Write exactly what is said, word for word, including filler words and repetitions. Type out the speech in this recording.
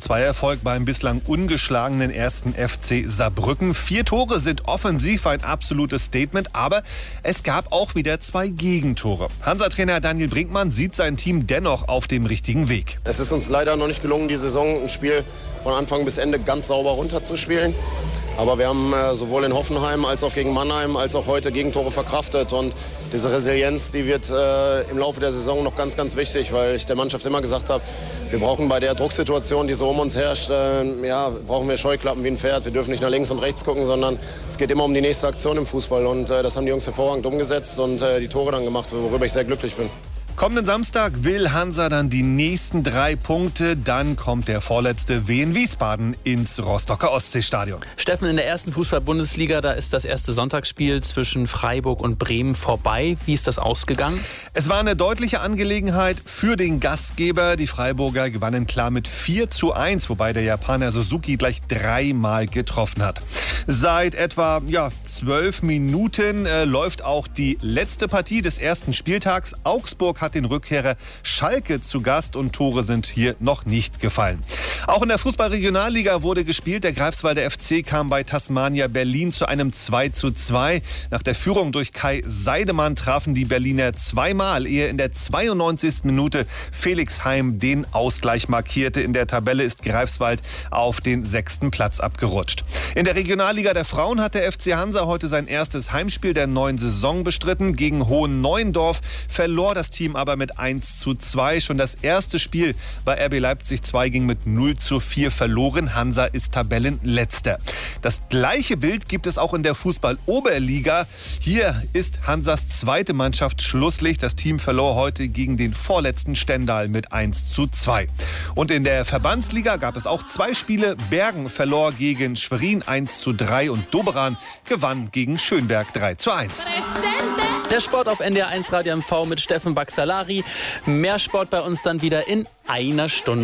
zwei Erfolg beim bislang ungeschlagenen ersten F C Saarbrücken. Vier Tore sind offensiv ein absolutes Statement, aber es gab auch wieder zwei Gegentore. Hansa-Trainer Daniel Brinkmann sieht sein Team dennoch auf dem richtigen Weg. Es ist uns leider noch nicht gelungen, die Saison ein Spiel von Anfang bis Ende ganz sauber runterzuspielen. Aber wir haben äh, sowohl in Hoffenheim als auch gegen Mannheim als auch heute Gegentore verkraftet. Und diese Resilienz, die wird äh, im Laufe der Saison noch ganz, ganz wichtig, weil ich der Mannschaft immer gesagt habe, wir brauchen bei der Drucksituation, die so um uns herrscht, äh, ja, brauchen wir Scheuklappen wie ein Pferd. Wir dürfen nicht nach links und rechts gucken, sondern es geht immer um die nächste Aktion im Fußball. Und äh, das haben die Jungs hervorragend umgesetzt und äh, die Tore dann gemacht, worüber ich sehr glücklich bin. Kommenden Samstag will Hansa dann die nächsten drei Punkte. Dann kommt der vorletzte Wien Wiesbaden ins Rostocker Ostseestadion. Steffen, in der ersten Fußball-Bundesliga, da ist das erste Sonntagsspiel zwischen Freiburg und Bremen vorbei. Wie ist das ausgegangen? Es war eine deutliche Angelegenheit für den Gastgeber. Die Freiburger gewannen klar mit vier zu eins, wobei der Japaner Suzuki gleich dreimal getroffen hat. Seit etwa ja, zwölf Minuten äh, läuft auch die letzte Partie des ersten Spieltags. Augsburg hat den Rückkehrer Schalke zu Gast und Tore sind hier noch nicht gefallen. Auch in der Fußball-Regionalliga wurde gespielt. Der Greifswalder F C kam bei Tasmania Berlin zu einem zwei zu zwei. Nach der Führung durch Kai Seidemann trafen die Berliner zweimal, ehe in der zweiundneunzigsten Minute Felix Heim den Ausgleich markierte. In der Tabelle ist Greifswald auf den sechsten Platz abgerutscht. In der Regionalliga der Frauen hat der F C Hansa heute sein erstes Heimspiel der neuen Saison bestritten. Gegen Hohen-Neuendorf verlor das Team aber mit eins zu zwei. Schon das erste Spiel bei R B Leipzig zwei ging mit null zu vier verloren. Hansa ist Tabellenletzter. Das gleiche Bild gibt es auch in der Fußball-Oberliga. Hier ist Hansas zweite Mannschaft Schlusslicht. Das Team verlor heute gegen den vorletzten Stendal mit eins zu zwei. Und in der Verbandsliga gab es auch zwei Spiele. Bergen verlor gegen Schwerin eins zu drei und Doberan gewann gegen Schönberg drei zu eins. Der Sport auf N D R eins Radio M V mit Steffen Baxalari. Mehr Sport bei uns dann wieder in einer Stunde.